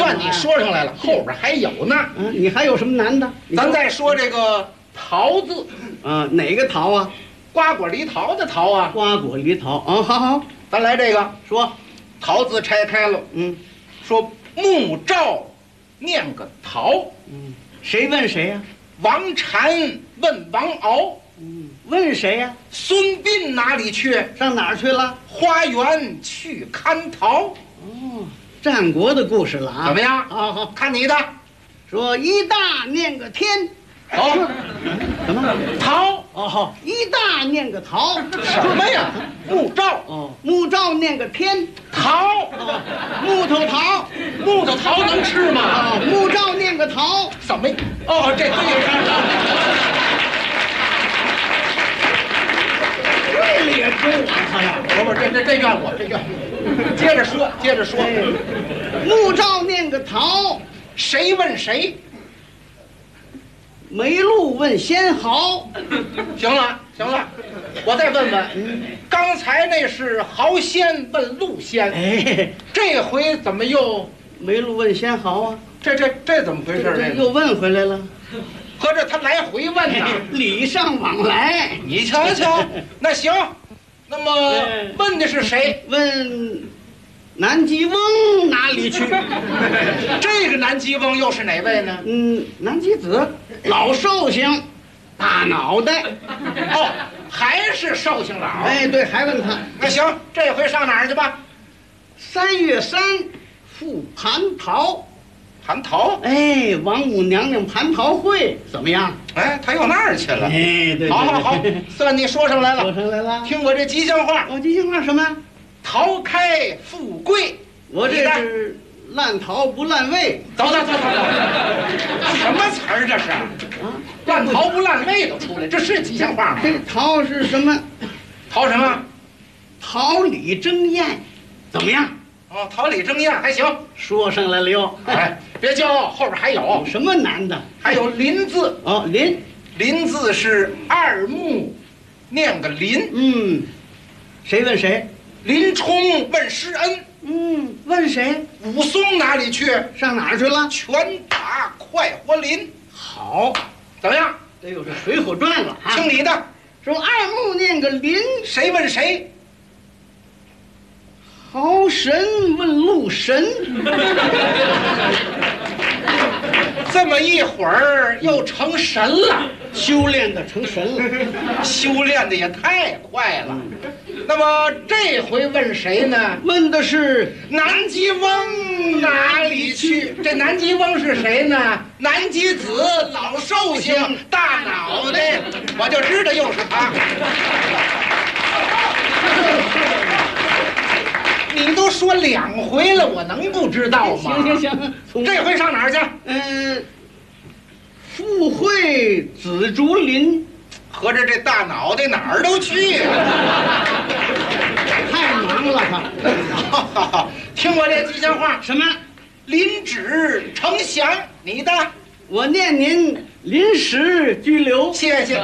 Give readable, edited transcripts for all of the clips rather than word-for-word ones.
算你说上来了，后边还有呢。 你还有什么难的？ 咱再说这个桃字， 哪个桃啊？ 瓜果梨桃的桃啊。 瓜果梨桃。好， 咱来这个说桃字拆开了。说穆照念个桃。 谁问谁呀？ 王禅问王敖。 问谁呀？ 孙膑哪里去？ 上哪儿去了？ 花园去看桃。 战国的故事了啊。 怎么样？ 好， 看你的。 说一大念个天。 好。 什么？ 桃。 好，一大念个桃。 什么呀？木照。 木照念个天。 桃。 木头桃。 木头桃能吃吗？ 木照念个桃。 怎么？这对这也追我他呀？ 不，这怨我，这怨我。接着说。 木照念个桃。 谁问谁？ 梅鹿问仙豪。 行了，我再问问。刚才那是豪仙问陆仙，这回怎么又梅鹿问仙豪啊？ 这怎么回事？ 又问回来了。 合着他来回问呢， 礼尚往来。 你瞧瞧，那行，那么问的是谁？ 问南极翁哪里去？ 这个南极翁又是哪位呢？ 南极子，老寿星，大脑袋。 还是寿星老。 对，还问他。 那行，这回上哪儿去吧 ？3月3赴蟠桃。 蟠桃？ 王母娘娘蟠桃会怎么样？ 他又那儿去了。 对。 好，算你说上来了。 说上来了。 听我这吉祥话。 吉祥话什么？ 桃开富贵。 我这是烂桃不烂味。 走。什么词儿这是？烂桃不烂味都出来，这是吉祥话吗？ 这桃是什么？ 桃什么？ 桃李争艳，怎么样？ 桃李争艳还行。 说上来了哟。 别骄傲，后边还有。 什么难的？ 还有林字。 林字是二木，念个林。 谁问谁？ 林冲问施恩。 问谁？ 武松哪里去？ 上哪儿去了？ 拳打快活林。 好， 怎么样？ 这又是《水浒传》了啊！ 听你的。 说二木念个林。 谁问谁？ 豪神问陆神。 这么一会儿又成神了， 修炼的成神了， 修炼的也太快了。那么这回问谁呢？ 问的是南极翁哪里去？这南极翁是谁呢？南极子，老寿星，大脑袋，我就知道又是他。你都说2回了，我能不知道吗？ 行， 这回上哪儿去？ 赴会紫竹林。 合着这大脑袋哪儿都去呀？ 太忙了他。 听我这吉祥话。 什么？ 临止成祥，你的。 我念您临时拘留。 谢谢。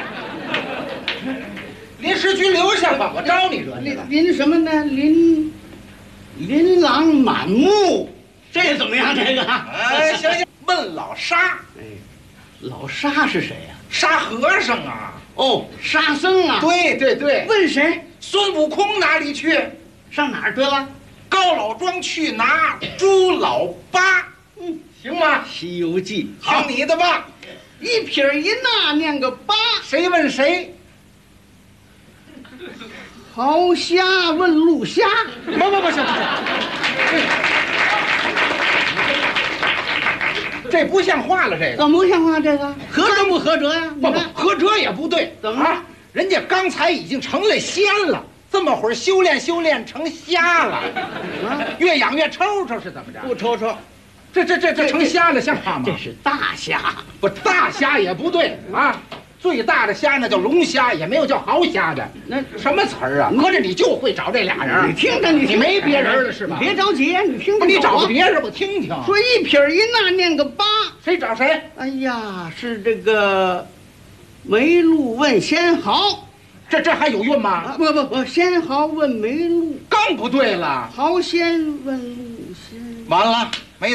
临时拘留像话，我招你惹你了。 临什么呢？琳琅满目，这怎么样？这个？ 行。问老沙。 老沙是谁呀？ 沙和尚啊。 沙僧啊。 对。 问谁？ 孙悟空哪里去？ 上哪儿去了？ 高老庄去拿朱老八。行吗？ 《西游记》。 听你的吧。 一撇一捺念个八。 谁问谁？ 豪虾问陆虾。 不行。这不像话了，这个怎么不像话？这个合辙不合辙呀？ 不，合辙也不对。 怎么了？ 人家刚才已经成了仙了，这么会儿修炼成虾了，越养越抽是怎么着？ 不抽， 这成虾了，像话吗？ 这是大虾， 不，大虾也不对啊。最大的虾那叫龙虾，也没有叫豪虾的。那什么词儿啊？合着你就会找这俩人？ 你听着，你没别人了是吧？ 别着急，你听着。 你找个别人我听听。 说一撇一捺念个八， 谁找谁？ 哎呀，是这个梅鹿问仙豪。 这还有用吗？ 不，仙豪问梅鹿， 更不对了。 豪仙问鹿仙， 完了。